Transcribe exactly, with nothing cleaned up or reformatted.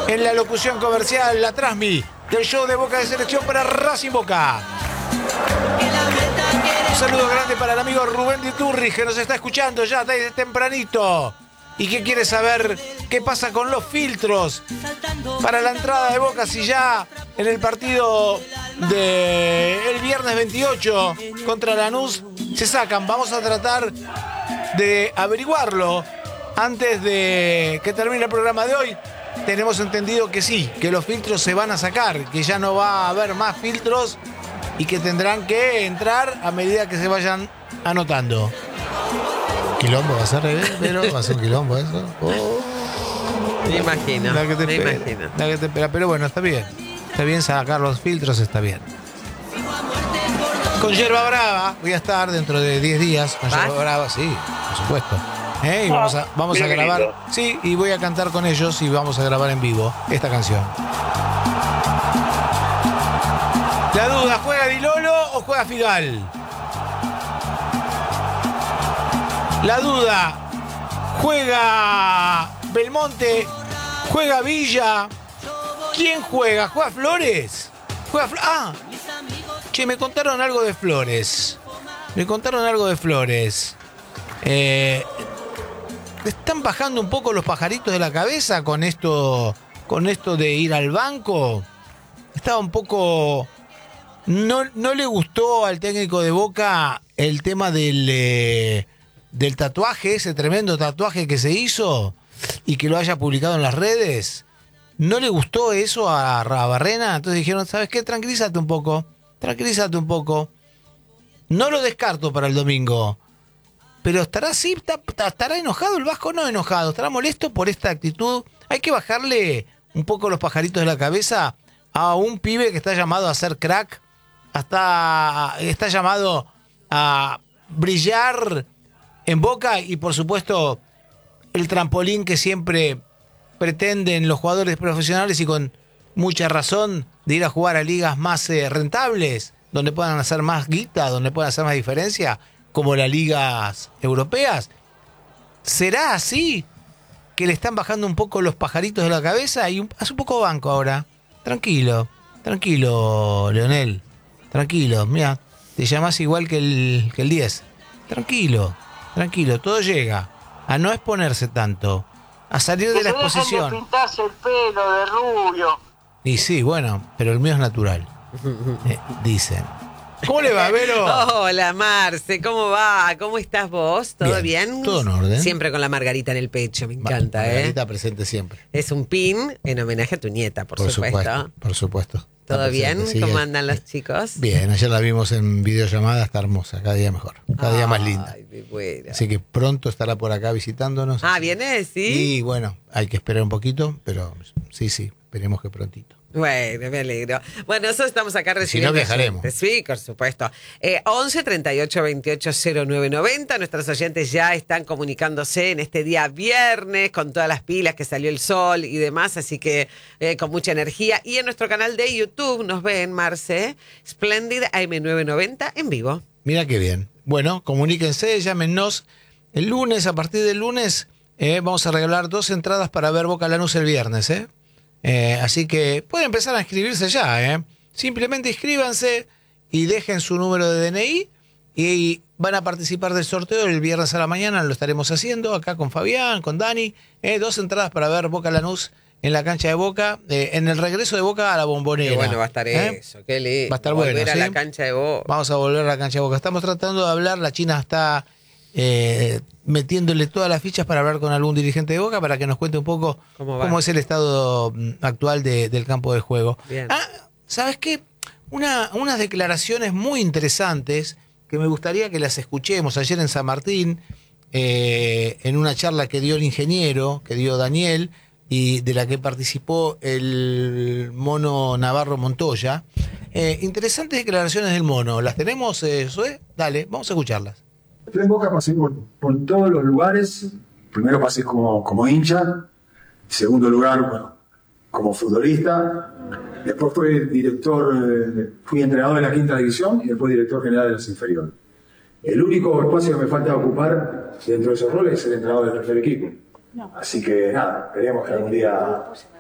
En la locución comercial, la Transmi del show de Boca de Selección para Racing Boca. Un saludo grande para el amigo Rubén Di Turri, que nos está escuchando ya desde tempranito y que quiere saber qué pasa con los filtros para la entrada de Boca, si ya en el partido del viernes veintiocho contra Lanús se sacan. Vamos a tratar de averiguarlo antes de que termine el programa de hoy. Tenemos entendido que sí, que los filtros se van a sacar, que ya no va a haber más filtros y que tendrán que entrar a medida que se vayan anotando. ¿Quilombo va a ser, eh? Pero va a ser un quilombo eso. Oh. Me imagino, La que te me espera, imagino. la que te espera. Pero bueno, está bien. Está bien sacar los filtros, está bien. Con Yerba Brava voy a estar dentro de diez días. Con ¿Vas? Yerba Brava, sí, por supuesto. ¿Eh? Y vamos a, vamos a grabar. Sí, y voy a cantar con ellos y vamos a grabar en vivo esta canción. La duda, ¿juega Di Lolo o juega Figal? La duda, ¿juega Belmonte? ¿Juega Villa? ¿Quién juega? ¿Juega Flores? ¿Juega Fl- Ah, che, me contaron algo de Flores. Me contaron algo de Flores. Eh, ¿Están bajando un poco los pajaritos de la cabeza con esto, con esto de ir al banco? Estaba un poco... No, no le gustó al técnico de Boca el tema del, eh, del tatuaje, ese tremendo tatuaje que se hizo y que lo haya publicado en las redes. No le gustó eso a, a Barrena, entonces dijeron, ¿sabes qué? Tranquilízate un poco, tranquilízate un poco. No lo descarto para el domingo. Pero estará así, estará enojado el Vasco, no enojado, estará molesto por esta actitud. Hay que bajarle un poco los pajaritos de la cabeza a un pibe que está llamado a ser crack, hasta está llamado a brillar en Boca y por supuesto el trampolín que siempre pretenden los jugadores profesionales y con mucha razón de ir a jugar a ligas más eh, rentables, donde puedan hacer más guita, donde puedan hacer más diferencia, como las ligas europeas. ¿Será así que le están bajando un poco los pajaritos de la cabeza? Y un, hace un poco banco ahora. Tranquilo, tranquilo, Leonel. Tranquilo, mira, te llamás igual que el, que el diez. Tranquilo, tranquilo, todo llega. A no exponerse tanto. A salir de la exposición. De pintarse el pelo de rubio. Y sí, bueno, pero el mío es natural. Eh, dicen. ¿Cómo le va, Vero? Hola, Marce, ¿cómo va? ¿Cómo estás vos? ¿Todo bien? Bien, todo en orden. Siempre con la margarita en el pecho, me encanta, Ma- ¿eh? Margarita presente siempre. Es un pin en homenaje a tu nieta, por, Por supuesto. supuesto, por supuesto. Está ¿Todo bien? presente, sí, ¿Cómo es- andan los chicos? Bien, ayer la vimos en videollamada, está hermosa, cada día mejor, cada día más linda. Ay, mi buena. Así que pronto estará por acá visitándonos. Ah, ¿viene? ¿Sí? Y bueno, hay que esperar un poquito, pero sí, sí, esperemos que prontito. Bueno, me alegro. Bueno, nosotros estamos acá Si no, recibiendo... viajaremos. oyentes. Sí, por supuesto. Eh, once treinta y ocho veintiocho cero nueve noventa. Nuestros oyentes ya están comunicándose en este día viernes con todas las pilas que salió el sol y demás, así que eh, con mucha energía. Y en nuestro canal de YouTube nos ven, Marce, Splendid A M novecientos noventa en vivo. Mira qué bien. Bueno, comuníquense, llámenos. El lunes, a partir del lunes, eh, vamos a regalar dos entradas para ver Boca Lanús el viernes, ¿eh? Eh, así que pueden empezar a inscribirse ya, ¿eh? Simplemente inscríbanse y dejen su número de D N I y van a participar del sorteo el viernes a la mañana. Lo estaremos haciendo acá con Fabián, con Dani. Eh, dos entradas para ver Boca Lanús en la cancha de Boca, eh, en el regreso de Boca a la Bombonera. Qué bueno va a estar ¿eh? eso, qué lindo. Va a estar Volver bueno, a ¿sí? la cancha de vos. Vamos a volver a la cancha de Boca. Estamos tratando de hablar, la China está eh, metiéndole todas las fichas para hablar con algún dirigente de Boca para que nos cuente un poco ¿Cómo va? cómo es el estado mm, actual de- del campo de juego. Bien. Ah, ¿sabes qué? Una, unas declaraciones muy interesantes que me gustaría que las escuchemos ayer en San Martín, eh, en una charla que dio el ingeniero, que dio Daniel, y de la que participó el mono Navarro Montoya. Eh, interesantes declaraciones del mono. ¿Las tenemos, eh, Zoe? Dale, vamos a escucharlas. Yo en Boca pasé por, por todos los lugares. Primero pasé como, como hincha. En segundo lugar, bueno, como futbolista. Después fui director, eh, fui entrenador de la quinta división y después director general de las inferiores. El único espacio que me falta ocupar dentro de esos roles es el entrenador del tercer equipo. Así que nada, esperemos que algún día